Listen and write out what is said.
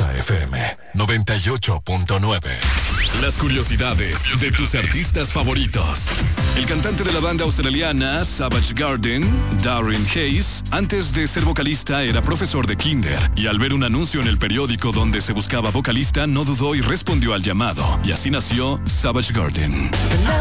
Exa FM 98.9. Las curiosidades de tus artistas favoritos. El cantante de la banda australiana Savage Garden, Darren Hayes, antes de ser vocalista era profesor de kinder y al ver un anuncio en el periódico donde se buscaba vocalista no dudó y respondió al llamado y así nació Savage Garden.